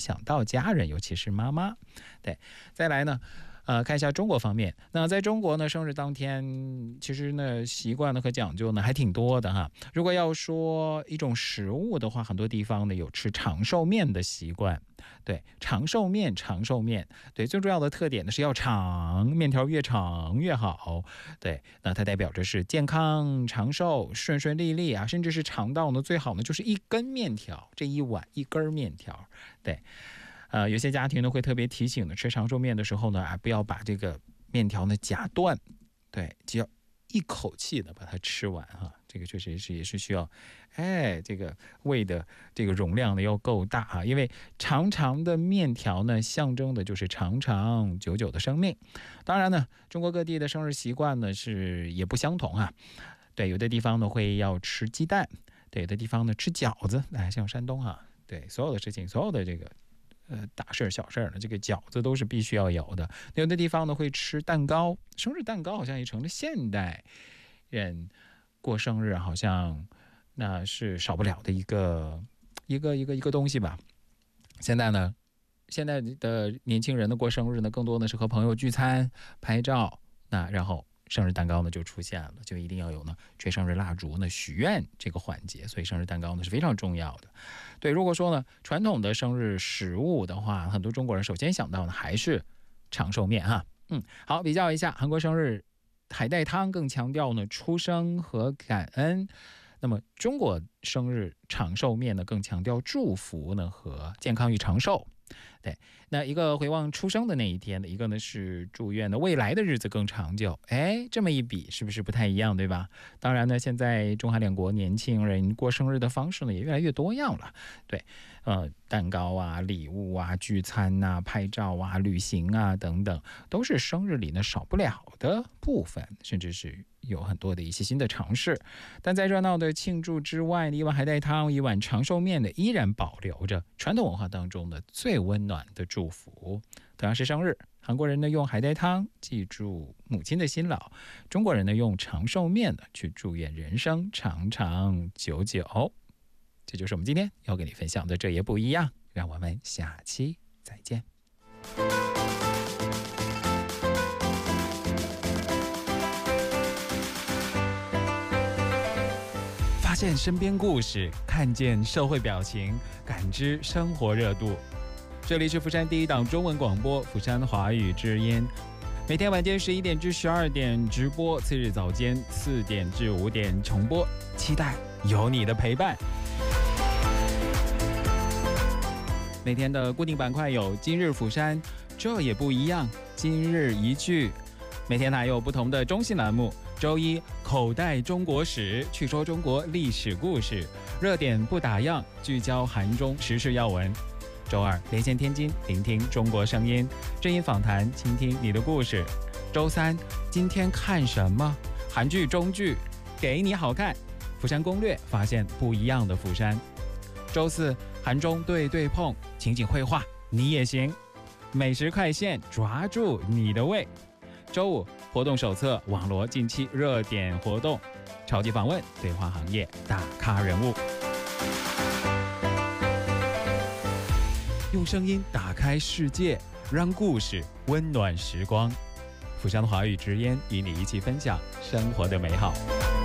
想到家人，尤其是妈妈。对，再来呢，看一下中国方面。那在中国呢，生日当天其实呢习惯呢和讲究呢还挺多的哈。如果要说一种食物的话，很多地方呢有吃长寿面的习惯。对，长寿面，对，最重要的特点呢是要长，面条越长越好。对，那它代表着是健康长寿、顺顺利利啊，甚至是肠道呢最好呢就是一根面条，这一碗一根面条。对。有些家庭呢会特别提醒的，吃长寿面的时候呢，不要把这个面条呢夹断，对，就要一口气的把它吃完哈。这个确实是也是需要，这个胃的这个容量呢要够大哈，因为长长的面条呢象征的就是长长久久的生命。当然呢，中国各地的生日习惯呢是也不相同啊。对，有的地方呢会要吃鸡蛋，对，有的地方呢吃饺子，像山东啊，对，所有的事情，所有的这个。大事小事呢，这个饺子都是必须要有的。有的地方呢会吃蛋糕，生日蛋糕好像也成了现代人过生日好像那是少不了的一个东西吧。现在的年轻人的过生日呢，更多的是和朋友聚餐、拍照，那然后生日蛋糕呢就出现了，就一定要有呢吹生日蜡烛呢许愿这个环节，所以生日蛋糕呢是非常重要的。对，如果说呢传统的生日食物的话，很多中国人首先想到的还是长寿面哈。好，比较一下，韩国生日海带汤更强调呢出生和感恩，那么中国生日长寿面呢更强调祝福呢和健康与长寿。对，那一个回望出生的那一天的，一个呢是祝愿的未来的日子更长久。这么一比是不是不太一样，对吧？当然呢，现在中韩两国年轻人过生日的方式呢也越来越多样了。对，蛋糕啊、礼物啊、聚餐啊、拍照啊、旅行啊等等，都是生日里呢少不了的部分，甚至是有很多的一些新的尝试。但在热闹的庆祝之外，一碗海带汤、一碗长寿面呢，依然保留着传统文化当中的最温暖的祝福。同样是生日，韩国人呢用海带汤记住母亲的辛劳，中国人呢用长寿面呢去祝愿人生长长久久。这就是我们今天要跟你分享的，这也不一样。让我们下期再见。发现身边故事，看见社会表情，感知生活热度。这里是釜山第一档中文广播釜山华语之音，每天晚间11点至12点直播，次日早间4点至5点重播，期待有你的陪伴。每天的固定板块有今日釜山，这也不一样，今日一句。每天还有不同的中心栏目，周一口袋中国史，去说中国历史故事，热点不打烊，聚焦韩中时事要闻。周二连线天津，聆听中国声音，正音访谈，倾听你的故事。周三今天看什么？韩剧中剧给你好看，釜山攻略，发现不一样的釜山。周四韩中对碰，情景绘画你也行，美食快线，抓住你的胃。周五活动手册，网罗近期热点活动，超级访问，对话行业大咖人物，用声音打开世界，让故事温暖时光。釜山华语之音与你一起分享生活的美好。